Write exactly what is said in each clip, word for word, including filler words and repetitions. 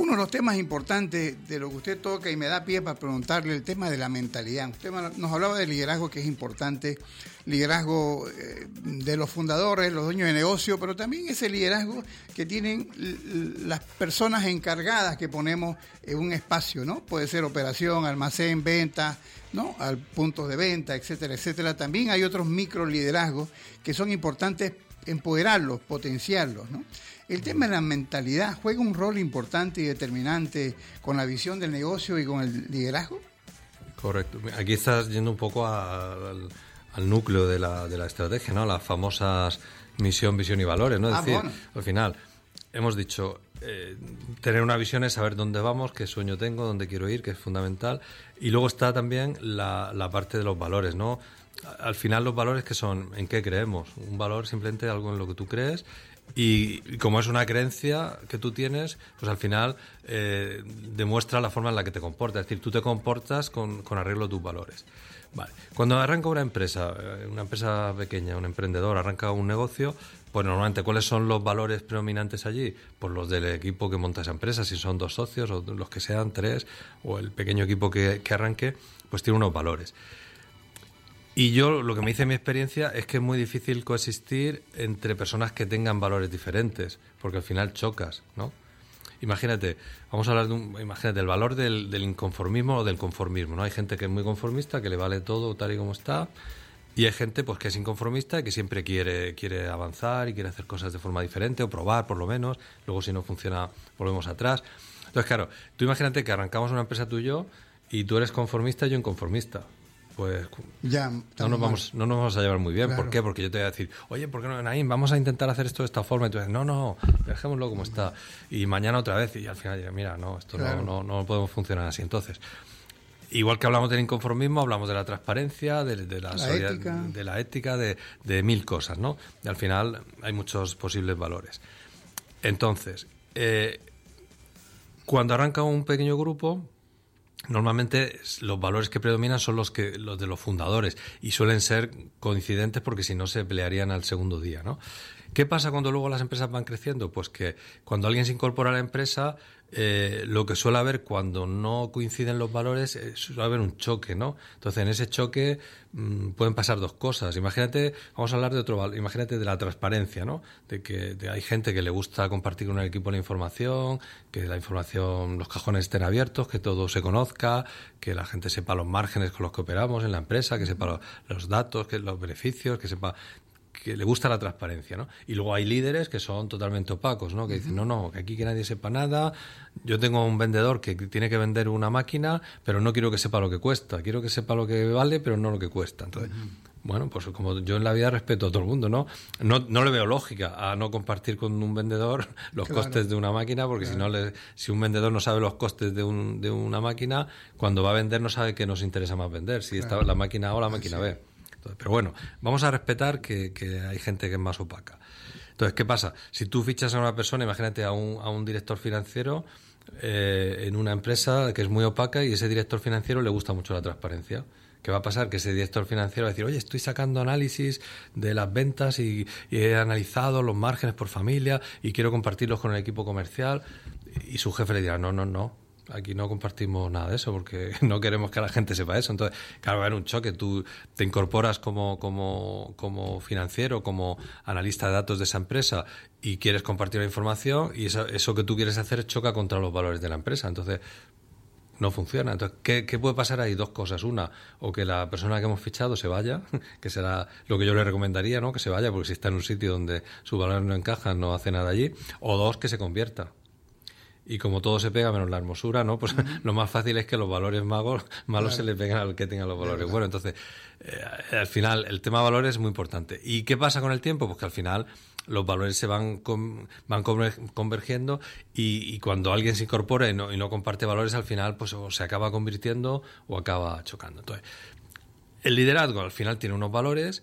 uno de los temas importantes de lo que usted toca, y me da pie para preguntarle el tema de la mentalidad. Usted nos hablaba de liderazgo, que es importante, liderazgo eh, de los fundadores, los dueños de negocio, pero también ese liderazgo que tienen las personas encargadas que ponemos en un espacio, ¿no? Puede ser operación, almacén, venta, ¿no? Al punto de venta, etcétera, etcétera. También hay otros micro liderazgos que son importantes empoderarlos, potenciarlos, ¿no? El tema de la mentalidad juega un rol importante y determinante con la visión del negocio y con el liderazgo. Correcto. Aquí estás yendo un poco a, al, al núcleo de la, de la estrategia, ¿no? Las famosas misión, visión y valores, ¿no? Es ah, decir, bueno. al final hemos dicho, eh, tener una visión es saber dónde vamos, qué sueño tengo, dónde quiero ir, que es fundamental. Y luego está también la, la parte de los valores, ¿no? Al final los valores, que son en qué creemos. Un valor simplemente algo en lo que tú crees. Y, y como es una creencia que tú tienes, pues al final eh, demuestra la forma en la que te comportas. Es decir, tú te comportas con, con arreglo a tus valores. Vale. Cuando arranca una empresa, una empresa pequeña, un emprendedor, arranca un negocio, pues normalmente, ¿cuáles son los valores predominantes allí? Pues los del equipo que monta esa empresa, si son dos socios o los que sean, tres, o el pequeño equipo que, que arranque, pues tiene unos valores. Y yo, lo que me dice mi experiencia es que es muy difícil coexistir entre personas que tengan valores diferentes, porque al final chocas, ¿no? Imagínate, vamos a hablar de un, imagínate, el valor del, del inconformismo o del conformismo, ¿no? Hay gente que es muy conformista, que le vale todo tal y como está, y hay gente pues que es inconformista y que siempre quiere, quiere avanzar y quiere hacer cosas de forma diferente, o probar por lo menos, luego si no funciona volvemos atrás. Entonces, claro, tú imagínate que arrancamos una empresa tú y yo, y tú eres conformista y yo inconformista. Pues ya, no nos vamos no nos vamos a llevar muy bien. Claro. ¿Por qué? Porque yo te voy a decir, oye, ¿por qué no, Naim? Vamos a intentar hacer esto de esta forma. Y tú dices, no, no, dejémoslo como está. Y mañana otra vez. Y al final dices, mira, no, esto claro. no, no, no podemos funcionar así. Entonces, igual que hablamos del inconformismo, hablamos de la transparencia, de, de, la, la, soria, ética. de la ética, de, de mil cosas, ¿no? Y al final hay muchos posibles valores. Entonces, eh, cuando arranca un pequeño grupo, normalmente los valores que predominan son los que los de los fundadores, y suelen ser coincidentes porque si no se pelearían al segundo día, ¿no? ¿Qué pasa cuando luego las empresas van creciendo? Pues que cuando alguien se incorpora a la empresa, eh, lo que suele haber cuando no coinciden los valores, eh, suele haber un choque, ¿no? Entonces, en ese choque mmm, pueden pasar dos cosas. Imagínate, vamos a hablar de otro valor, imagínate de la transparencia, ¿no? De que de, hay gente que le gusta compartir con el equipo la información, que la información, los cajones estén abiertos, que todo se conozca, que la gente sepa los márgenes con los que operamos en la empresa, que sepa los, los datos, que los beneficios, que sepa... que le gusta la transparencia, ¿no? Y luego hay líderes que son totalmente opacos, ¿no? Que dicen, no, no, que aquí que nadie sepa nada. Yo tengo un vendedor que tiene que vender una máquina, pero no quiero que sepa lo que cuesta. Quiero que sepa lo que vale, pero no lo que cuesta. Entonces, uh-huh. bueno, pues como yo en la vida respeto a todo el mundo, ¿no? No, no le veo lógica a no compartir con un vendedor los claro. costes de una máquina, porque claro. si no le, si un vendedor no sabe los costes de, un, de una máquina, cuando va a vender no sabe qué nos interesa más vender, si claro. está la máquina A o la máquina sí. B. Pero bueno, vamos a respetar que, que hay gente que es más opaca. Entonces, ¿qué pasa? Si tú fichas a una persona, imagínate a un, a un director financiero eh, en una empresa que es muy opaca, y ese director financiero le gusta mucho la transparencia. ¿Qué va a pasar? Que ese director financiero va a decir, oye, estoy sacando análisis de las ventas y, y he analizado los márgenes por familia y quiero compartirlos con el equipo comercial, y su jefe le dirá, no, no, no. Aquí no compartimos nada de eso porque no queremos que la gente sepa eso. Entonces, claro, va a haber un choque. Tú te incorporas como, como, como financiero, como analista de datos de esa empresa, y quieres compartir la información, y eso, eso que tú quieres hacer choca contra los valores de la empresa. Entonces, no funciona. Entonces, ¿qué, qué puede pasar ahí? Dos cosas. Una, o que la persona que hemos fichado se vaya, que será lo que yo le recomendaría, ¿no? Que se vaya, porque si está en un sitio donde sus valores no encajan, no hace nada allí. O dos, que se convierta. Y como todo se pega menos la hermosura, ¿no? Pues uh-huh. lo más fácil es que los valores magos, malos claro. se le peguen al que tenga los valores. Bueno, entonces, eh, al final, el tema valores es muy importante. ¿Y qué pasa con el tiempo? Pues que al final los valores se van con, van convergiendo, y, y cuando alguien se incorpora y no, y no comparte valores, al final pues o se acaba convirtiendo o acaba chocando. Entonces, el liderazgo al final tiene unos valores,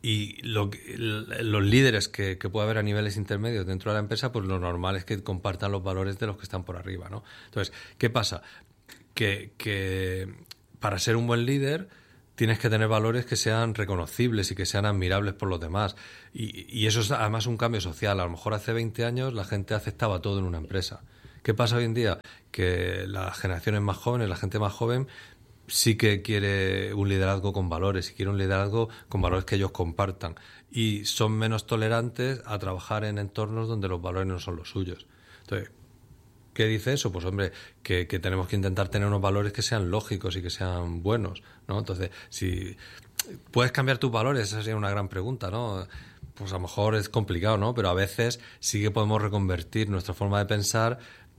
y lo, los líderes que, que puede haber a niveles intermedios dentro de la empresa, pues lo normal es que compartan los valores de los que están por arriba, ¿no? Entonces, ¿qué pasa? Que, que para ser un buen líder tienes que tener valores que sean reconocibles y que sean admirables por los demás. Y, y eso es además un cambio social. A lo mejor hace veinte años la gente aceptaba todo en una empresa. ¿Qué pasa hoy en día? Que las generaciones más jóvenes, la gente más joven, sí que quiere un liderazgo con valores, y quiere un liderazgo con valores que ellos compartan. Y son menos tolerantes a trabajar en entornos donde los valores no son los suyos. Entonces, ¿qué dice eso? Pues hombre, que, que tenemos que intentar tener unos valores que sean lógicos y que sean buenos, ¿no? Entonces, si puedes cambiar tus valores, esa sería una gran pregunta, ¿no? Pues a lo mejor es complicado, ¿no? Pero a veces sí que podemos reconvertir nuestra forma de pensar,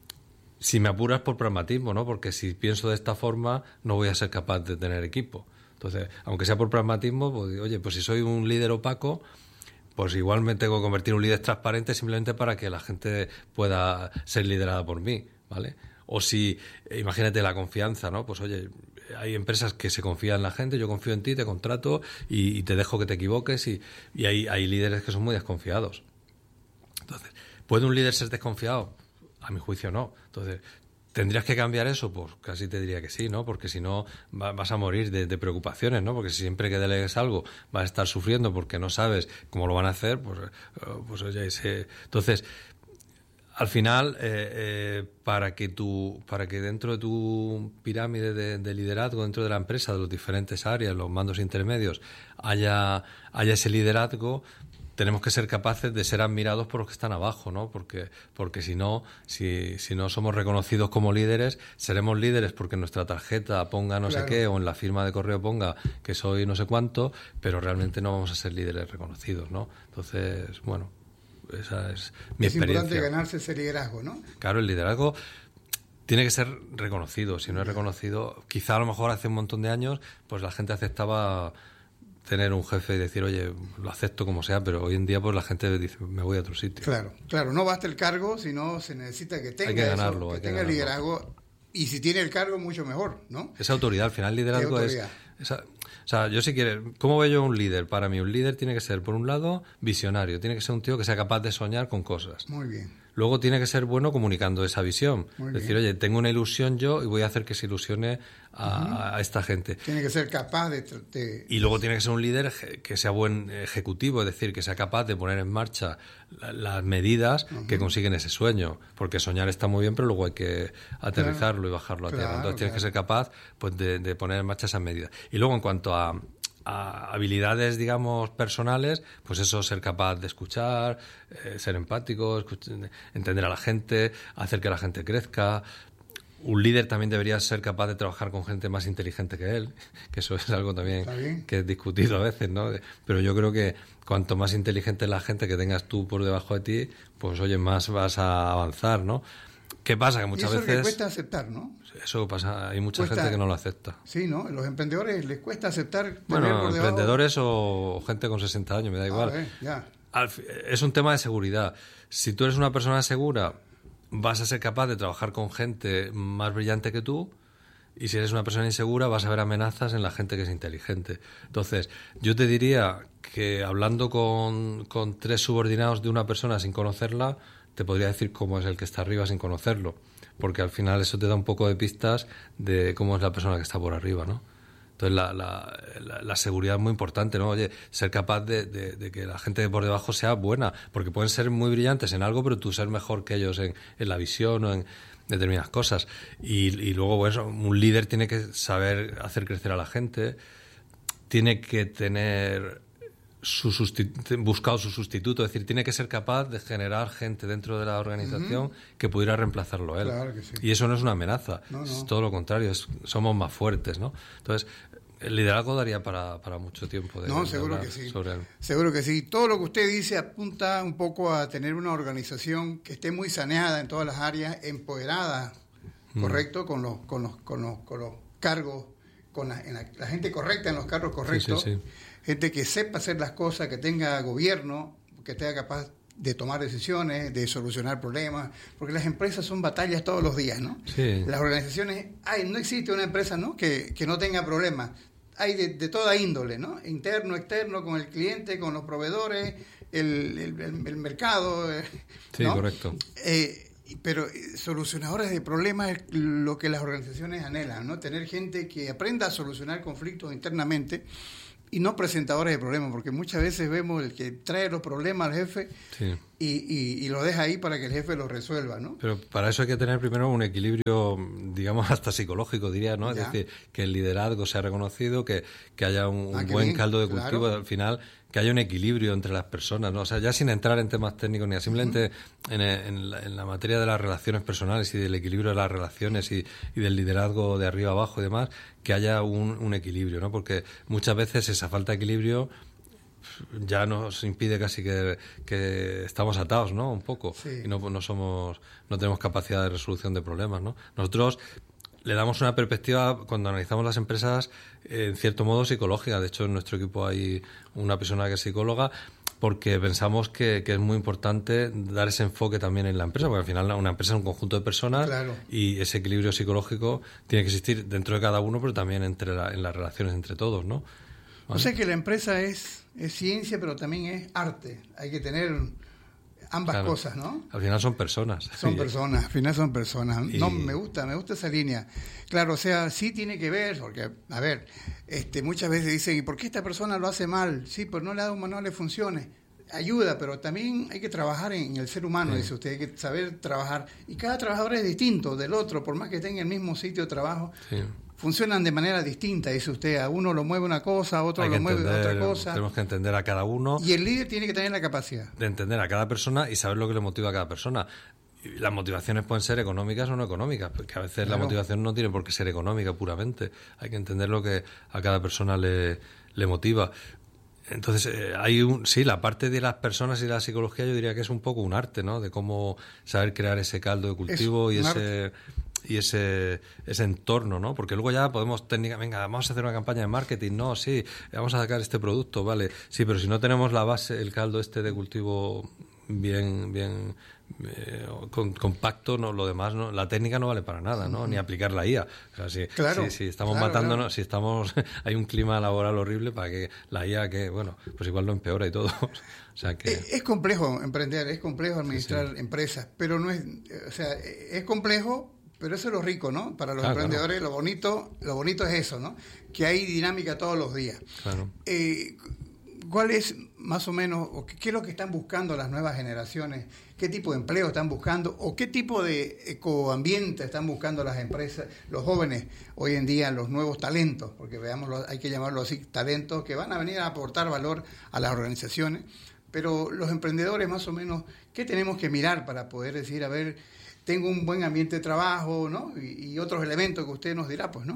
si me apuras, por pragmatismo, ¿no? Porque si pienso de esta forma, no voy a ser capaz de tener equipo. Entonces, aunque sea por pragmatismo, pues, oye, pues si soy un líder opaco, pues igual me tengo que convertir en un líder transparente simplemente para que la gente pueda ser liderada por mí, ¿vale? O si, imagínate la confianza, ¿no? Pues oye, hay empresas que se confían en la gente, yo confío en ti, te contrato y, y te dejo que te equivoques, y, y hay, hay líderes que son muy desconfiados. Entonces, ¿puede un líder ser desconfiado? A mi juicio no. Entonces, ¿tendrías que cambiar eso? Pues casi te diría que sí, ¿no? Porque si no va, vas a morir de, de preocupaciones, ¿no? Porque si siempre que delegues algo vas a estar sufriendo porque no sabes cómo lo van a hacer, pues, pues oye, ese... Entonces, al final, eh, eh, para que tu, para que dentro de tu pirámide de, de liderazgo, dentro de la empresa, de las diferentes áreas, los mandos intermedios, haya, haya ese liderazgo, tenemos que ser capaces de ser admirados por los que están abajo, ¿no? Porque, porque si no, si, si no somos reconocidos como líderes, seremos líderes porque en nuestra tarjeta ponga no claro. sé qué, o en la firma de correo ponga que soy no sé cuánto, pero realmente no vamos a ser líderes reconocidos, ¿no? Entonces, bueno, esa es mi es experiencia. Es importante ganarse ese liderazgo, ¿no? Claro, el liderazgo tiene que ser reconocido. Si no es reconocido, quizá a lo mejor hace un montón de años, pues la gente aceptaba tener un jefe y decir, oye, lo acepto como sea, pero hoy en día pues la gente dice, me voy a otro sitio. Claro, claro, no basta el cargo, sino se necesita que tenga hay que ganarlo, eso, que, hay que tenga ganarlo. liderazgo, y si tiene el cargo, mucho mejor, ¿no? Esa autoridad, al final el liderazgo es... Esa, o sea, yo si quieres, ¿cómo veo yo un líder? Para mí un líder tiene que ser, por un lado, visionario, tiene que ser un tío que sea capaz de soñar con cosas. Muy bien. Luego tiene que ser bueno comunicando esa visión. Muy es decir, bien. oye, tengo una ilusión yo y voy a hacer que se ilusione a, uh-huh. a esta gente. Tiene que ser capaz de, de... Y luego tiene que ser un líder que sea buen ejecutivo, es decir, que sea capaz de poner en marcha la, las medidas uh-huh. que consiguen ese sueño. Porque soñar está muy bien, pero luego hay que aterrizarlo claro. y bajarlo a claro, tierra. Entonces claro. tienes que ser capaz pues, de, de poner en marcha esas medidas. Y luego, en cuanto a... a habilidades, digamos, personales, pues eso, ser capaz de escuchar, eh, ser empático, escuchar, entender a la gente, hacer que la gente crezca. Un líder también debería ser capaz de trabajar con gente más inteligente que él, que eso es algo también que es discutido a veces, ¿no? Pero yo creo que cuanto más inteligente es la gente que tengas tú por debajo de ti, pues oye, más vas a avanzar, ¿no? ¿Qué pasa? Que muchas y eso veces... que cuesta aceptar, ¿no? Eso pasa, hay mucha cuesta, gente que no lo acepta. Sí, ¿no? Los emprendedores les cuesta aceptar tener bueno, por emprendedores debajo... o gente con sesenta años, me da igual. Ah, ver, ya. Al, es un tema de seguridad. Si tú eres una persona segura, vas a ser capaz de trabajar con gente más brillante que tú, y si eres una persona insegura, vas a ver amenazas en la gente que es inteligente. Entonces, yo te diría que hablando con, con tres subordinados de una persona sin conocerla, te podría decir cómo es el que está arriba sin conocerlo, porque al final eso te da un poco de pistas de cómo es la persona que está por arriba, ¿no? Entonces la, la, la, la seguridad es muy importante, ¿no? Oye, ser capaz de, de, de que la gente de por debajo sea buena, porque pueden ser muy brillantes en algo, pero tú ser mejor que ellos en, en la visión o en determinadas cosas. Y, y luego, bueno, un líder tiene que saber hacer crecer a la gente, tiene que tener... Su sustitu- buscado su sustituto, es decir, tiene que ser capaz de generar gente dentro de la organización uh-huh. que pudiera reemplazarlo a él. Claro que sí. Y eso no es una amenaza, no, no. es todo lo contrario, es, somos más fuertes, ¿no? Entonces, el liderazgo daría para, para mucho tiempo de, no, de seguro hablar que sí. sobre él. Seguro que sí. Todo lo que usted dice apunta un poco a tener una organización que esté muy saneada en todas las áreas, empoderada, mm. correcto, con los, con los, con los, con los cargos, con la, en la, la gente correcta en los cargos correctos. Sí, sí, sí. Gente que sepa hacer las cosas, que tenga gobierno, que esté capaz de tomar decisiones, de solucionar problemas, porque las empresas son batallas todos los días, ¿no? Sí. Las organizaciones, hay, no existe una empresa, ¿no?, que, que no tenga problemas. Hay de, de toda índole, ¿no? Interno, externo, con el cliente, con los proveedores, el, el, el, el mercado, ¿no? Sí, correcto. Eh, pero solucionadores de problemas es lo que las organizaciones anhelan, ¿no? Tener gente que aprenda a solucionar conflictos internamente y no presentadores de problemas, porque muchas veces vemos el que trae los problemas al jefe sí. y, y, y lo deja ahí para que el jefe los resuelva, ¿no? Pero para eso hay que tener primero un equilibrio, digamos, hasta psicológico, diría, ¿no? Ya. Es decir, que el liderazgo sea reconocido, que, que haya un, ah, un buen bien, caldo de cultivo, claro. Al final, que haya un equilibrio entre las personas, ¿no? O sea, ya sin entrar en temas técnicos ni simplemente uh-huh. en, en, la, en la materia de las relaciones personales y del equilibrio de las relaciones y, y del liderazgo de arriba abajo y demás, que haya un, un equilibrio, ¿no? Porque muchas veces esa falta de equilibrio ya nos impide casi que, que estamos atados, ¿no? Un poco. Sí. Y no, no somos, no tenemos capacidad de resolución de problemas, ¿no? Nosotros le damos una perspectiva, cuando analizamos las empresas, en cierto modo psicológica. De hecho, en nuestro equipo hay una persona que es psicóloga, porque pensamos que, que es muy importante dar ese enfoque también en la empresa, porque al final una empresa es un conjunto de personas, claro. Y ese equilibrio psicológico tiene que existir dentro de cada uno, pero también entre la, en las relaciones entre todos, ¿no? ¿Vale? O sea que la empresa es, es ciencia, pero también es arte. Hay que tener ambas claro. cosas, ¿no? Al final son personas. Son personas, al final son personas. Y... No, me gusta, me gusta esa línea. Claro, o sea, sí tiene que ver, porque, a ver, este, muchas veces dicen, ¿y por qué esta persona lo hace mal? Sí, pues no le da un manual de funciones. Ayuda, pero también hay que trabajar en el ser humano, sí. Dice usted, hay que saber trabajar. Y cada trabajador es distinto del otro, por más que esté en el mismo sitio de trabajo. Sí. Funcionan de manera distinta, dice usted. A uno lo mueve una cosa, a otro lo mueve entender, otra cosa. Tenemos que entender a cada uno. Y el líder tiene que tener la capacidad de entender a cada persona y saber lo que le motiva a cada persona. Y las motivaciones pueden ser económicas o no económicas, porque a veces claro. La motivación no tiene por qué ser económica puramente. Hay que entender lo que a cada persona le, le motiva. Entonces, eh, hay un, sí, la parte de las personas y de la psicología yo diría que es un poco un arte, ¿no? De cómo saber crear ese caldo de cultivo y ese... Arte. y ese ese entorno, ¿no? Porque luego ya podemos técnica, venga, vamos a hacer una campaña de marketing, no, sí, vamos a sacar este producto, vale, sí, pero si no tenemos la base, el caldo este de cultivo bien bien eh, con, compacto, no, lo demás, no, la técnica no vale para nada, ¿no? Ni aplicar la I A. O sea, si, claro, si, si estamos claro, matándonos, claro. si estamos, hay un clima laboral horrible para que la I A, que bueno, pues igual lo empeora y todo. O sea que es, es complejo emprender, es complejo administrar sí, sí. empresas, pero no es, o sea, es complejo. Pero eso es lo rico, ¿no? Para los claro, emprendedores, claro. lo bonito lo bonito es eso, ¿no? Que hay dinámica todos los días. Claro. Eh, ¿Cuál es más o menos, o qué es lo que están buscando las nuevas generaciones? ¿Qué tipo de empleo están buscando? ¿O qué tipo de ecoambiente están buscando las empresas, los jóvenes hoy en día, los nuevos talentos? Porque veámoslo, hay que llamarlo así, talentos que van a venir a aportar valor a las organizaciones. Pero los emprendedores, más o menos, ¿qué tenemos que mirar para poder decir, a ver, tengo un buen ambiente de trabajo, ¿no? Y, y otros elementos que usted nos dirá, pues, ¿no?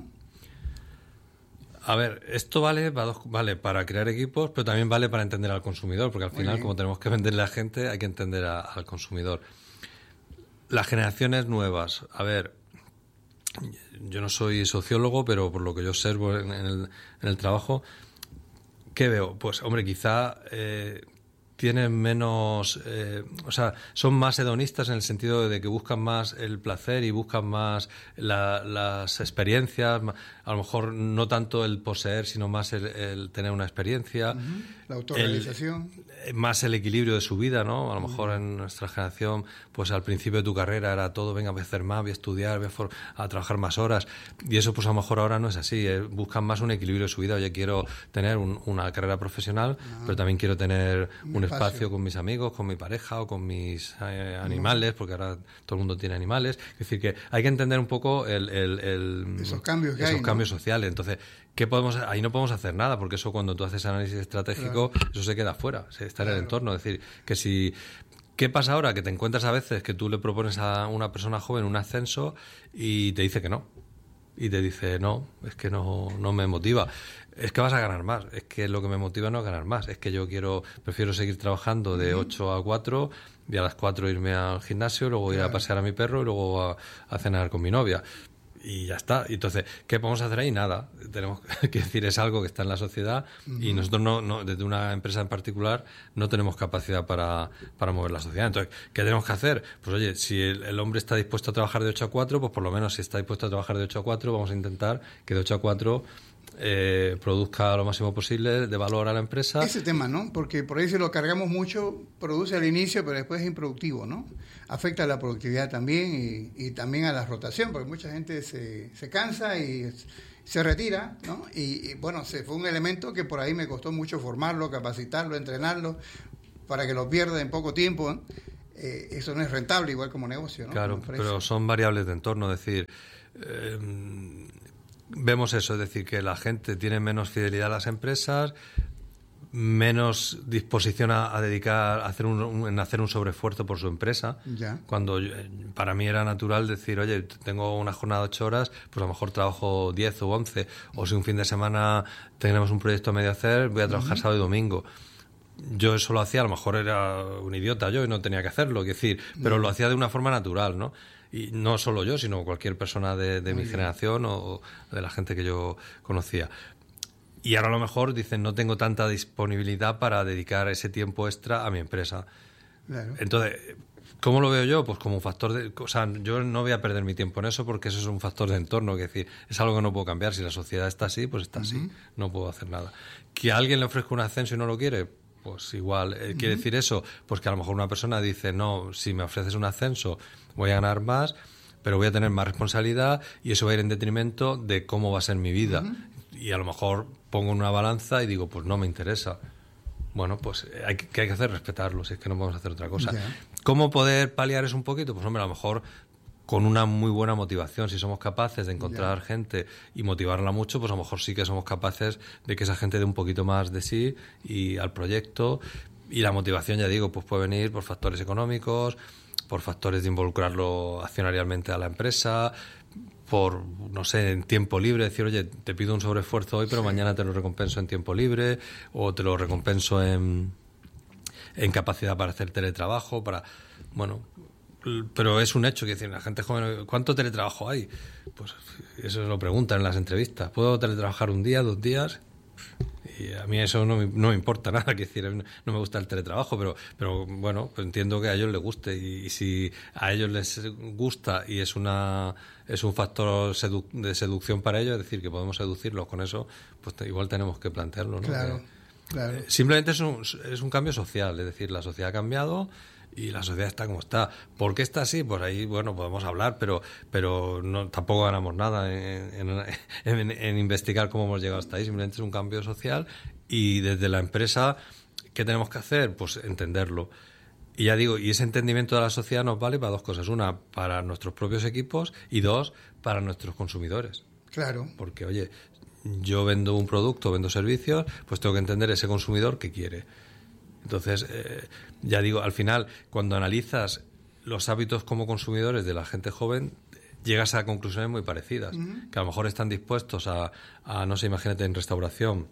A ver, esto vale para, dos, vale para crear equipos, pero también vale para entender al consumidor, porque al Muy final, bien. como tenemos que venderle a la gente, hay que entender a, al consumidor. Las generaciones nuevas, a ver, yo no soy sociólogo, pero por lo que yo observo en, en, el, en el trabajo, ¿qué veo? Pues, hombre, quizá... Eh, tienen menos, eh, o sea, son más hedonistas en el sentido de que buscan más el placer y buscan más la, las experiencias, a lo mejor no tanto el poseer, sino más el, el tener una experiencia. Uh-huh. La autorrealización. El, más el equilibrio de su vida, ¿no? A lo mejor uh-huh. en nuestra generación, pues al principio de tu carrera era todo, venga, voy a hacer más, voy a estudiar, voy a, for- a trabajar más horas. Y eso, pues a lo mejor ahora no es así. Eh, buscan más un equilibrio de su vida. Oye, quiero tener un, una carrera profesional, uh-huh. pero también quiero tener un, un espacio. espacio con mis amigos, con mi pareja o con mis eh, animales, porque ahora todo el mundo tiene animales. Es decir, que hay que entender un poco el, el, el, esos cambios, que esos hay, cambios ¿no? sociales. Entonces, ¿qué podemos? Ahí no podemos hacer nada, porque eso cuando tú haces análisis estratégico, claro. eso se queda fuera, se está en claro. el entorno. Es decir, que si... ¿Qué pasa ahora? Que te encuentras a veces que tú le propones a una persona joven un ascenso y te dice que no. Y te dice, no, es que no, no me motiva. Es que vas a ganar más. Es que lo que me motiva no es ganar más. Es que yo quiero, prefiero seguir trabajando de ocho a cuatro y a las cuatro irme al gimnasio, luego ir a pasear a mi perro y luego a, a cenar con mi novia. Y ya está. Y entonces, ¿qué podemos hacer ahí? Nada. Tenemos que decir, es algo que está en la sociedad uh-huh. y nosotros, no, no, desde una empresa en particular, no tenemos capacidad para, para mover la sociedad. Entonces, ¿qué tenemos que hacer? Pues oye, si el, el hombre está dispuesto a trabajar de ocho a cuatro, pues por lo menos si está dispuesto a trabajar de ocho a cuatro, vamos a intentar que de ocho a cuatro eh, produzca lo máximo posible de valor a la empresa. Ese tema, ¿no? Porque por ahí si lo cargamos mucho, produce al inicio, pero después es improductivo, ¿no? Afecta a la productividad también y, y también a la rotación, porque mucha gente se, se cansa y, se retira, ¿no? Y, y bueno, se fue un elemento que por ahí me costó mucho formarlo, capacitarlo, entrenarlo, para que lo pierda en poco tiempo, ¿no? Eh, eso no es rentable, igual como negocio, ¿no? Claro, pero son variables de entorno, es decir, eh, vemos eso, es decir, que la gente tiene menos fidelidad a las empresas, menos disposición a, a dedicar, a hacer un, un, en hacer un sobreesfuerzo por su empresa. Ya. Cuando yo, para mí era natural decir, oye, tengo una jornada de ocho horas, pues a lo mejor trabajo diez o once, o si un fin de semana tenemos un proyecto a medio hacer, voy a trabajar uh-huh. sábado y domingo. Yo eso lo hacía, a lo mejor era un idiota yo y no tenía que hacerlo, es decir, pero uh-huh. lo hacía de una forma natural, ¿no? Y no solo yo, sino cualquier persona de, de mi bien. generación o de la gente que yo conocía. Y ahora a lo mejor dicen, no tengo tanta disponibilidad para dedicar ese tiempo extra a mi empresa. Claro. Entonces, ¿cómo lo veo yo? Pues como un factor de... O sea, yo no voy a perder mi tiempo en eso porque eso es un factor de entorno. Es decir, es algo que no puedo cambiar. Si la sociedad está así, pues está uh-huh. así. No puedo hacer nada. ¿Que a alguien le ofrezca un ascenso y no lo quiere? Pues igual. ¿Quiere uh-huh. decir eso? Pues que a lo mejor una persona dice, no, si me ofreces un ascenso voy a ganar más, pero voy a tener más responsabilidad y eso va a ir en detrimento de cómo va a ser mi vida. Uh-huh. Y a lo mejor pongo en una balanza y digo, pues no me interesa. Bueno, pues hay que, ¿qué hay que hacer? Respetarlo, si es que no podemos hacer otra cosa. Yeah. ¿Cómo poder paliar eso un poquito? Pues hombre, a lo mejor con una muy buena motivación. Si somos capaces de encontrar yeah. gente y motivarla mucho, pues a lo mejor sí que somos capaces de que esa gente dé un poquito más de sí y al proyecto. Y la motivación, ya digo, pues puede venir por factores económicos, por factores de involucrarlo accionarialmente a la empresa, por, no sé, en tiempo libre, decir, oye, te pido un sobreesfuerzo hoy, pero sí. mañana te lo recompenso en tiempo libre, o te lo recompenso en, en capacidad para hacer teletrabajo, para, bueno, pero es un hecho, que decir, la gente joven, ¿cuánto teletrabajo hay? Pues eso lo preguntan en las entrevistas. ¿Puedo teletrabajar un día, dos días? Y a mí eso no me, no me importa nada, que decir, no me gusta el teletrabajo, pero, pero bueno, pues entiendo que a ellos les guste y, y si a ellos les gusta y es una es un factor sedu- de seducción para ellos, es decir, que podemos seducirlos con eso, pues te, igual tenemos que plantearlo, ¿no? Claro, que, claro. Eh, simplemente es un, es un cambio social, es decir, la sociedad ha cambiado y la sociedad está como está. ¿Por qué está así? Pues ahí, bueno, podemos hablar, pero pero no tampoco ganamos nada en, en, en, en investigar cómo hemos llegado hasta ahí. Simplemente es un cambio social y desde la empresa, ¿qué tenemos que hacer? Pues entenderlo. Y ya digo, y ese entendimiento de la sociedad nos vale para dos cosas. Una, para nuestros propios equipos y dos, para nuestros consumidores. Claro. Porque, oye, yo vendo un producto, vendo servicios, pues tengo que entender ese consumidor qué quiere. Entonces, eh, ya digo, al final, cuando analizas los hábitos como consumidores de la gente joven, llegas a conclusiones muy parecidas. Uh-huh. Que a lo mejor están dispuestos a, a, no sé, imagínate, en restauración,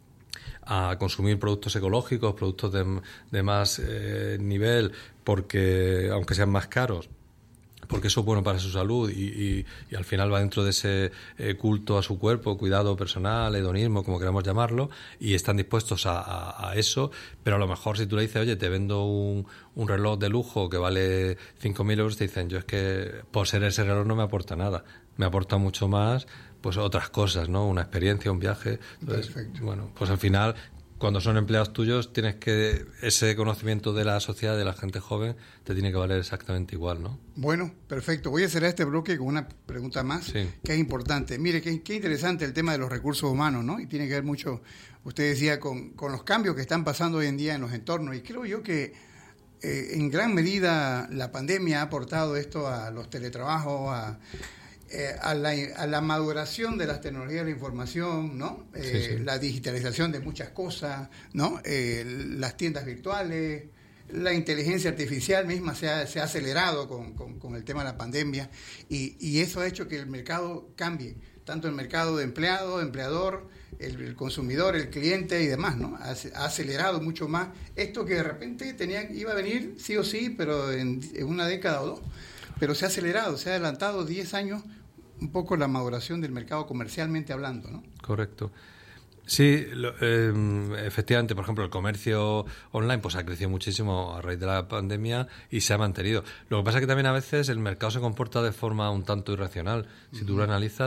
a consumir productos ecológicos, productos de, de más eh, nivel, porque aunque sean más caros, porque eso es bueno para su salud y, y, y al final va dentro de ese eh, culto a su cuerpo, cuidado personal, hedonismo, como queramos llamarlo, y están dispuestos a, a, a eso, pero a lo mejor si tú le dices, oye, te vendo un, un reloj de lujo que vale cinco mil euros, te dicen, yo es que por ser ese reloj no me aporta nada, me aporta mucho más pues otras cosas, ¿no? Una experiencia, un viaje. Entonces, perfecto. Bueno, pues al final, cuando son empleados tuyos, tienes que ese conocimiento de la sociedad, de la gente joven, te tiene que valer exactamente igual, ¿no? Bueno, perfecto. Voy a cerrar este bloque con una pregunta más, sí. que es importante. Mire, qué, qué interesante el tema de los recursos humanos, ¿no? Y tiene que ver mucho, usted decía, con, con los cambios que están pasando hoy en día en los entornos. Y creo yo que eh, en gran medida la pandemia ha aportado esto a los teletrabajos, a... Eh, a, la, a la maduración de las tecnologías de la información, ¿no? Eh, sí, sí. La digitalización de muchas cosas, ¿no? Eh, las tiendas virtuales, la inteligencia artificial misma se ha, se ha acelerado con, con, con el tema de la pandemia y, y eso ha hecho que el mercado cambie, tanto el mercado de empleado, empleador, el, el consumidor, el cliente y demás, ¿no? Ha, ha acelerado mucho más esto que de repente tenía, iba a venir sí o sí, pero en, en una década o dos, pero se ha acelerado, se ha adelantado diez años un poco la maduración del mercado comercialmente hablando, ¿no? Correcto. Sí, lo, eh, efectivamente, por ejemplo, el comercio online pues ha crecido muchísimo a raíz de la pandemia y se ha mantenido. Lo que pasa es que también a veces el mercado se comporta de forma un tanto irracional. Si uh-huh. tú lo analizas,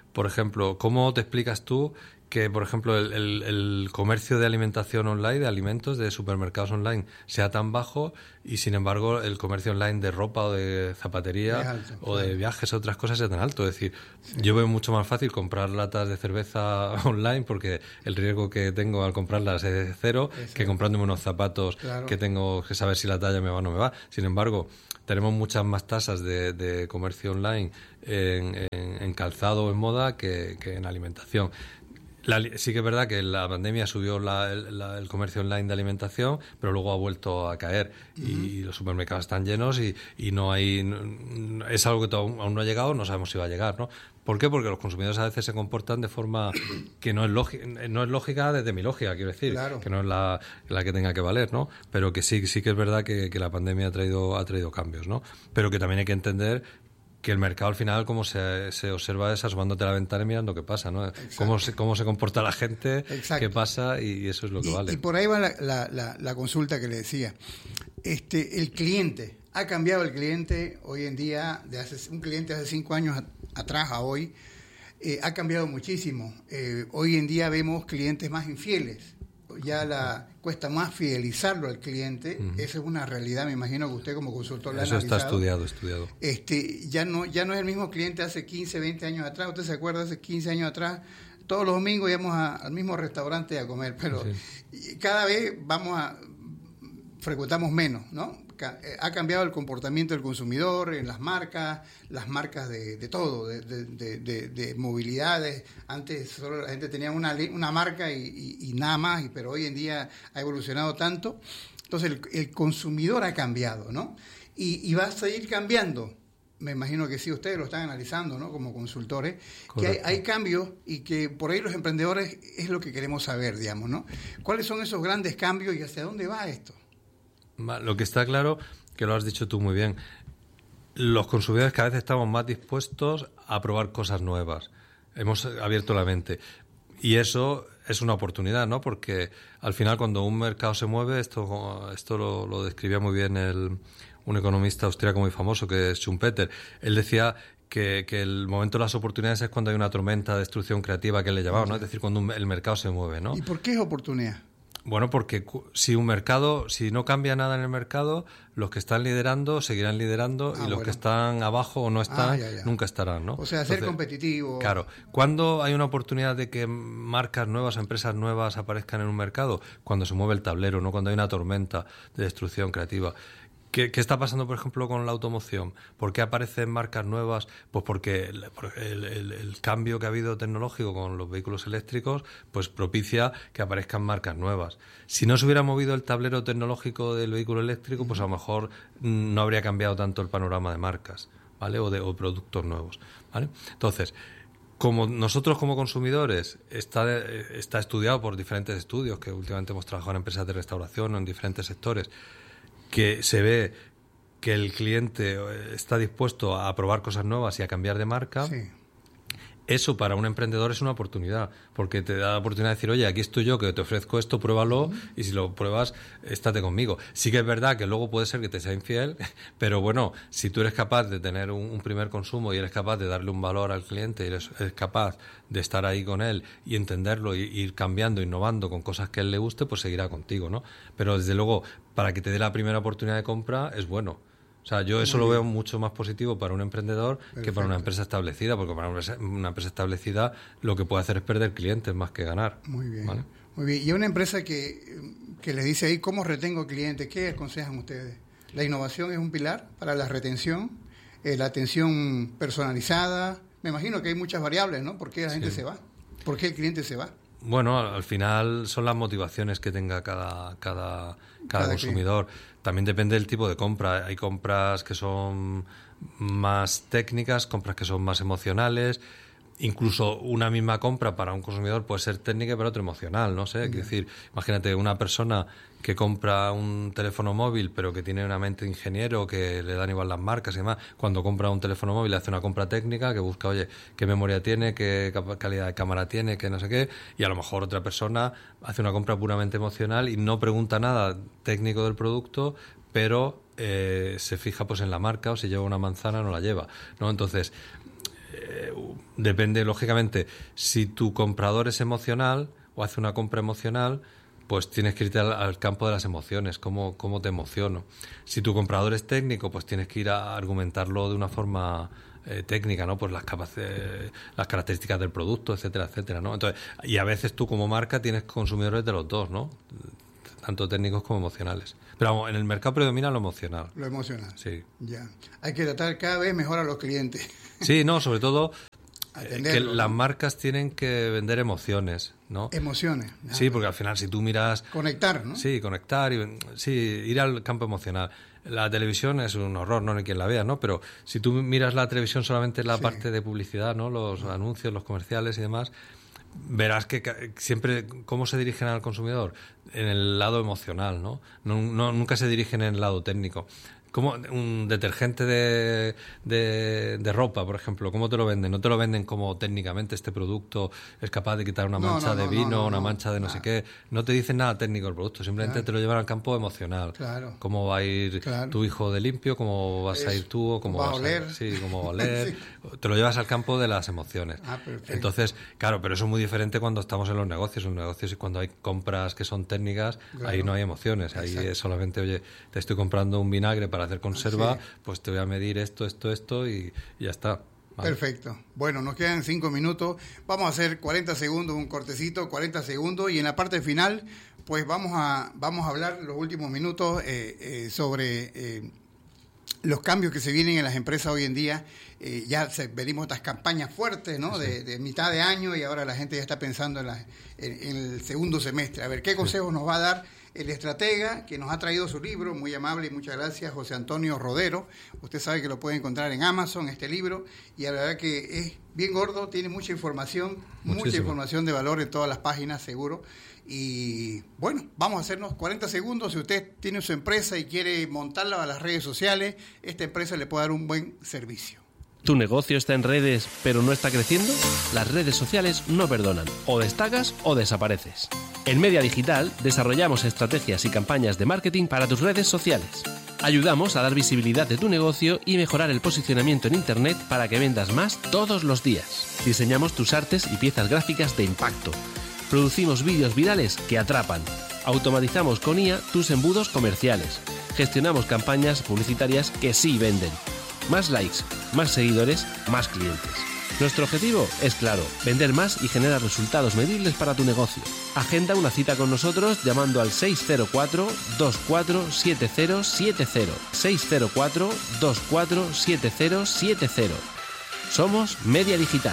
por ejemplo, ¿cómo te explicas tú que, por ejemplo, el, el, el comercio de alimentación online, de alimentos, de supermercados online, sea tan bajo y, sin embargo, el comercio online de ropa o de zapatería alto, o claro. de viajes o otras cosas sea tan alto? Es decir, sí. yo veo mucho más fácil comprar latas de cerveza online porque el riesgo que tengo al comprarlas es cero es que comprándome unos zapatos claro. que tengo que saber si la talla me va o no me va. Sin embargo, tenemos muchas más tasas de, de comercio online en, en, en calzado o en moda que, que en alimentación. La, sí que es verdad que la pandemia subió la, el, la, el comercio online de alimentación, pero luego ha vuelto a caer uh-huh. y los supermercados están llenos y, y no hay... No, es algo que aún, aún no ha llegado, no sabemos si va a llegar, ¿no? ¿Por qué? Porque los consumidores a veces se comportan de forma que no es lógica, no es lógica desde mi lógica, quiero decir, claro. que no es la, la que tenga que valer, ¿no? Pero que sí, sí que es verdad que, que la pandemia ha traído, ha traído cambios, ¿no? Pero que también hay que entender que el mercado al final, como se, se observa, es asomándote a la ventana y mirando qué pasa, ¿no? Cómo se, cómo se comporta la gente, Exacto. qué pasa y eso es lo que y, vale. Y por ahí va la, la, la, la consulta que le decía. Este, el cliente, ha cambiado el cliente hoy en día, de hace un cliente hace cinco años a, atrás a hoy, eh, ha cambiado muchísimo. Eh, hoy en día vemos clientes más infieles. Ya la cuesta más fidelizarlo al cliente, uh-huh. esa es una realidad, me imagino que usted como consultor la ha analizado. Eso está estudiado, estudiado. Este, ya no, ya no es el mismo cliente hace quince, veinte años atrás, usted se acuerda, hace quince años atrás, todos los domingos íbamos a, al mismo restaurante a comer, pero sí. cada vez vamos a, frecuentamos menos, ¿no? Ha cambiado el comportamiento del consumidor en las marcas, las marcas de, de todo, de, de, de, de, de movilidades. Antes solo la gente tenía una, una marca y, y, y nada más, y, pero hoy en día ha evolucionado tanto. Entonces el, el consumidor ha cambiado, ¿no? Y, y va a seguir cambiando. Me imagino que sí, ustedes lo están analizando, ¿no? Como consultores, Correcto. que hay, hay cambios y que por ahí los emprendedores es lo que queremos saber, digamos, ¿no? ¿Cuáles son esos grandes cambios y hacia dónde va esto? Lo que está claro, que lo has dicho tú muy bien, los consumidores cada vez estamos más dispuestos a probar cosas nuevas. Hemos abierto la mente. Y eso es una oportunidad, ¿no? Porque al final cuando un mercado se mueve, esto, esto lo, lo describía muy bien el, un economista austríaco muy famoso que es Schumpeter. Él decía que, que el momento de las oportunidades es cuando hay una tormenta de destrucción creativa que le llamaba, ¿no? Es decir, cuando un, el mercado se mueve, ¿no? ¿Y por qué es oportunidad? Bueno, porque si un mercado, si no cambia nada en el mercado, los que están liderando seguirán liderando ah, y los bueno. que están abajo o no están, ah, ya, ya. nunca estarán, ¿no? O sea, ser Entonces, competitivo. Claro. ¿Cuándo hay una oportunidad de que marcas nuevas, empresas nuevas aparezcan en un mercado? Cuando se mueve el tablero, no cuando hay una tormenta de destrucción creativa. ¿Qué, ¿Qué está pasando, por ejemplo, con la automoción? ¿Por qué aparecen marcas nuevas? Pues porque el, el, el, el cambio que ha habido tecnológico con los vehículos eléctricos pues propicia que aparezcan marcas nuevas. Si no se hubiera movido el tablero tecnológico del vehículo eléctrico, pues a lo mejor no habría cambiado tanto el panorama de marcas, ¿vale? O de o productos nuevos, ¿vale? Entonces, como nosotros como consumidores, está, está estudiado por diferentes estudios, que últimamente hemos trabajado en empresas de restauración o en diferentes sectores, que se ve que el cliente está dispuesto a probar cosas nuevas y a cambiar de marca, sí. Eso para un emprendedor es una oportunidad, porque te da la oportunidad de decir, oye, aquí estoy yo que te ofrezco esto, pruébalo, uh-huh. y si lo pruebas, estate conmigo. Sí que es verdad que luego puede ser que te sea infiel, pero bueno, si tú eres capaz de tener un, un primer consumo y eres capaz de darle un valor al cliente y eres, eres capaz de estar ahí con él y entenderlo y ir cambiando, innovando con cosas que a él le guste, pues seguirá contigo, ¿no? Pero desde luego, para que te dé la primera oportunidad de compra, es bueno. O sea, yo eso lo veo mucho más positivo para un emprendedor Perfecto. que para una empresa establecida, porque para una empresa, una empresa establecida lo que puede hacer es perder clientes más que ganar. Muy bien, ¿vale? Muy bien. Y a una empresa que, que le dice ahí, ¿cómo retengo clientes? ¿Qué aconsejan ustedes? ¿La innovación es un pilar para la retención? Eh, ¿La atención personalizada? Me imagino que hay muchas variables, ¿no? ¿Por qué la gente sí. se va? ¿Por qué el cliente se va? Bueno, al final son las motivaciones que tenga cada, cada, cada, cada consumidor. Cliente. También depende del tipo de compra. Hay compras que son más técnicas, compras que son más emocionales. Incluso una misma compra para un consumidor puede ser técnica y para otro emocional, no sé. Es decir, imagínate una persona que compra un teléfono móvil pero que tiene una mente de ingeniero, que le dan igual las marcas y demás, cuando compra un teléfono móvil hace una compra técnica que busca, oye, qué memoria tiene, qué calidad de cámara tiene, qué no sé qué, y a lo mejor otra persona hace una compra puramente emocional y no pregunta nada técnico del producto, pero eh, se fija pues en la marca, o si lleva una manzana no la lleva, ¿no? Entonces, eh, depende, lógicamente, si tu comprador es emocional o hace una compra emocional, pues tienes que irte al, al campo de las emociones, cómo, cómo te emociono. Si tu comprador es técnico, pues tienes que ir a argumentarlo de una forma eh, técnica, ¿no? Pues las capacidades, las características del producto, etcétera, etcétera, ¿no? Entonces, y a veces tú como marca tienes consumidores de los dos, ¿no? Tanto técnicos como emocionales. Pero vamos, en el mercado predomina lo emocional. Lo emocional. Sí. Ya. Hay que tratar cada vez mejor a los clientes. Sí, no, sobre todo que ¿no? las marcas tienen que vender emociones, ¿no? Emociones. Ah, sí, porque al final si tú miras... Conectar, ¿no? Sí, conectar, y, sí, ir al campo emocional. La televisión es un horror, no hay quien la vea, ¿no? Pero si tú miras la televisión solamente en la sí. parte de publicidad, ¿no? Los anuncios, los comerciales y demás, verás que siempre cómo se dirigen al consumidor en el lado emocional, ¿no? No, no nunca se dirigen en el lado técnico. Como un detergente de, de, de ropa, por ejemplo, ¿cómo te lo venden? No te lo venden como técnicamente este producto es capaz de quitar una mancha no, no, de vino, no, no, no, una mancha de no nada. sé qué. No te dicen nada técnico el producto, simplemente claro. te lo llevan al campo emocional. Claro. Cómo va a ir claro. tu hijo de limpio, cómo vas Eso. a ir tú, o cómo va vas a oler. A ir, sí, cómo va a oler. sí. Te lo llevas al campo de las emociones. Ah, perfecto. Entonces, claro, pero eso es muy diferente cuando estamos en los negocios. En los negocios y cuando hay compras que son técnicas, claro. ahí no hay emociones. Ahí Exacto. es solamente, oye, te estoy comprando un vinagre para hacer conserva. Sí. Pues te voy a medir esto, esto, esto y, y ya está. Vale. Perfecto. Bueno, nos quedan cinco minutos. Vamos a hacer cuarenta segundos, un cortecito, cuarenta segundos. Y en la parte final, pues vamos a, vamos a hablar los últimos minutos eh, eh, sobre eh, los cambios que se vienen en las empresas hoy en día. Eh, ya se, venimos estas campañas fuertes, ¿no? Sí. De, de mitad de año y ahora la gente ya está pensando en, la, en, en el segundo semestre. A ver, ¿qué consejos sí. nos va a dar el estratega que nos ha traído su libro? Muy amable y muchas gracias, José Antonio Rodero. Usted sabe que lo puede encontrar en Amazon, este libro, y la verdad que es bien gordo, tiene mucha información, Muchísimo. mucha información de valor en todas las páginas, seguro. Y bueno, vamos a hacernos cuarenta segundos. Si usted tiene su empresa y quiere montarla a las redes sociales, esta empresa le puede dar un buen servicio. ¿Tu negocio está en redes pero no está creciendo? Las redes sociales no perdonan. O destacas o desapareces. En Media Digital desarrollamos estrategias y campañas de marketing para tus redes sociales. Ayudamos a dar visibilidad de tu negocio y mejorar el posicionamiento en Internet para que vendas más todos los días. Diseñamos tus artes y piezas gráficas de impacto. Producimos vídeos virales que atrapan. Automatizamos con I A tus embudos comerciales. Gestionamos campañas publicitarias que sí venden. Más likes, más seguidores, más clientes. Nuestro objetivo es claro, vender más y generar resultados medibles para tu negocio. Agenda una cita con nosotros llamando al seis cero cuatro, dos cuatro siete cero siete cero. seis cero cuatro, dos cuatro siete cero siete cero. Somos Media Digital.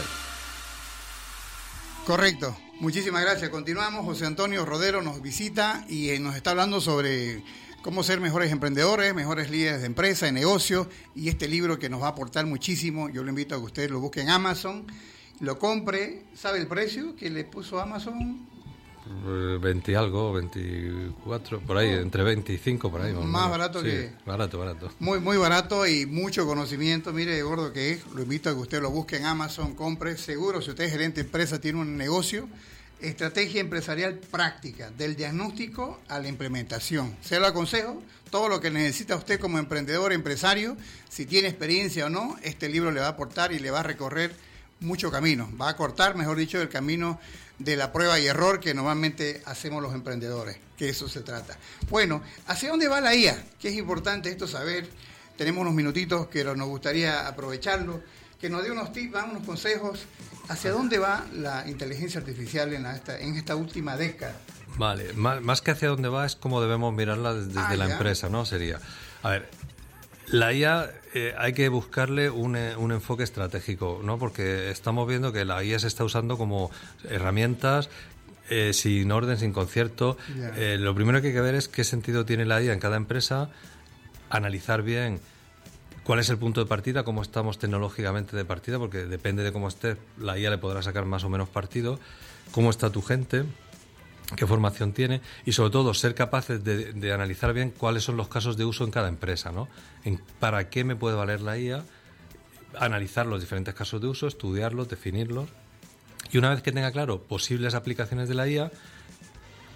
Correcto. Muchísimas gracias. Continuamos. José Antonio Rodero nos visita y eh, nos está hablando sobre cómo ser mejores emprendedores, mejores líderes de empresa, de negocio, y este libro que nos va a aportar muchísimo. Yo le invito a que usted lo busque en Amazon, lo compre. ¿Sabe el precio que le puso Amazon? veinte algo, veinticuatro, por ahí, entre veinticinco, por ahí. Más, más barato sí, que... barato, barato. Muy, muy barato y mucho conocimiento. Mire, gordo que es. Lo invito a que usted lo busque en Amazon, compre. Seguro, si usted es gerente de empresa, tiene un negocio, estrategia empresarial práctica, del diagnóstico a la implementación. Se lo aconsejo, todo lo que necesita usted como emprendedor, empresario, si tiene experiencia o no, este libro le va a aportar y le va a recorrer mucho camino. Va a cortar, mejor dicho, el camino de la prueba y error que normalmente hacemos los emprendedores, que eso se trata. Bueno, ¿hacia dónde va la I A? Que es importante esto saber. Tenemos unos minutitos que nos gustaría aprovecharlo, que nos dé unos tips, unos consejos. ¿Hacia dónde va la inteligencia artificial en esta, en esta última década? Vale, más, más que hacia dónde va es cómo debemos mirarla desde ah, la ya. empresa, ¿no? Sería, a ver, la I A eh, hay que buscarle un, un enfoque estratégico, ¿no? Porque estamos viendo que la I A se está usando como herramientas eh, sin orden, sin concierto. Yeah. Eh, lo primero que hay que ver es qué sentido tiene la I A en cada empresa, analizar bien cuál es el punto de partida, cómo estamos tecnológicamente de partida, porque depende de cómo esté, la I A le podrá sacar más o menos partido, cómo está tu gente, qué formación tiene y sobre todo ser capaces de, de analizar bien cuáles son los casos de uso en cada empresa, ¿no? En para qué me puede valer la I A, analizar los diferentes casos de uso, estudiarlos, definirlos y una vez que tenga claro posibles aplicaciones de la I A,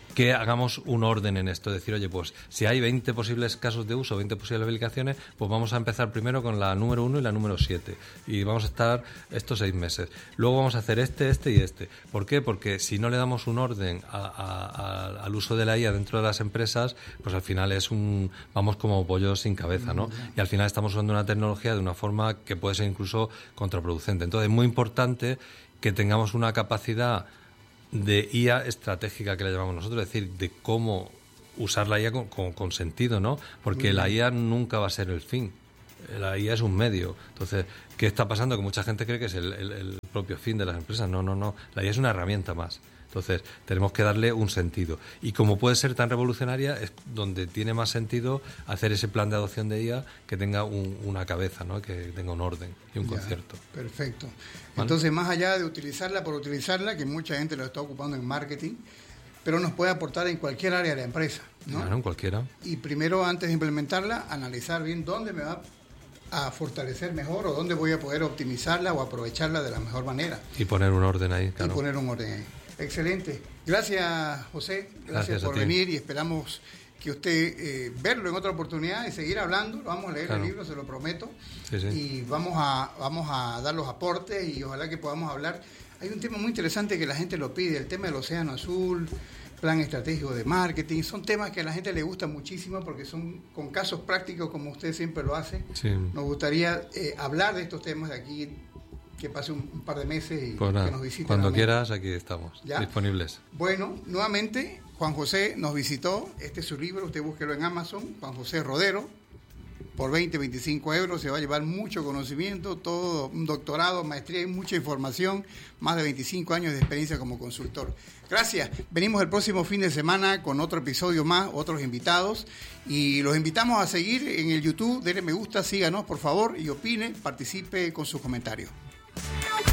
que hagamos un orden en esto, decir, oye, pues si hay veinte posibles casos de uso, veinte posibles aplicaciones, pues vamos a empezar primero con la número uno y la número siete y vamos a estar estos seis meses. Luego vamos a hacer este, este y este. ¿Por qué? Porque si no le damos un orden a, a, a, al uso de la I A dentro de las empresas, pues al final es un vamos como pollos sin cabeza, ¿no? Y al final estamos usando una tecnología de una forma que puede ser incluso contraproducente. Entonces es muy importante que tengamos una capacidad de I A estratégica, que le llamamos nosotros, es decir, de cómo usar la I A con, con, con sentido, ¿no? Porque la I A nunca va a ser el fin. La I A es un medio. Entonces, ¿qué está pasando? Que mucha gente cree que es el, el, el propio fin de las empresas. No, no, no. La I A es una herramienta más. Entonces, tenemos que darle un sentido. Y como puede ser tan revolucionaria, es donde tiene más sentido hacer ese plan de adopción de I A que tenga un, una cabeza, ¿no? Que tenga un orden y un ya, concierto. Perfecto. ¿Vale? Entonces, más allá de utilizarla por utilizarla, que mucha gente lo está ocupando en marketing, pero nos puede aportar en cualquier área de la empresa, ¿no? Claro, en cualquiera. Y primero, antes de implementarla, analizar bien dónde me va a fortalecer mejor o dónde voy a poder optimizarla o aprovecharla de la mejor manera. Y poner un orden ahí, claro. Y poner un orden ahí. Excelente. Gracias, José. Gracias, Gracias por a ti. venir y esperamos que usted eh, verlo en otra oportunidad y seguir hablando. Vamos a leer Claro. el libro, se lo prometo. Sí, sí. Y vamos a, vamos a dar los aportes y ojalá que podamos hablar. Hay un tema muy interesante que la gente lo pide, el tema del Océano Azul, plan estratégico de marketing. Son temas que a la gente le gusta muchísimo porque son con casos prácticos como usted siempre lo hace. Sí. Nos gustaría eh, hablar de estos temas de aquí, que pase un, un par de meses y Pues nada, que nos visite. cuando nuevamente. quieras, aquí estamos, ¿Ya? disponibles. Bueno, nuevamente, Juan José nos visitó. Este es su libro, usted búsquelo en Amazon, Juan José Rodero. Por veinte, veinticinco euros se va a llevar mucho conocimiento, todo un doctorado, maestría y mucha información, más de veinticinco años de experiencia como consultor. Gracias. Venimos el próximo fin de semana con otro episodio más, otros invitados, y los invitamos a seguir en el YouTube, denle me gusta, síganos por favor y opine, participe con sus comentarios.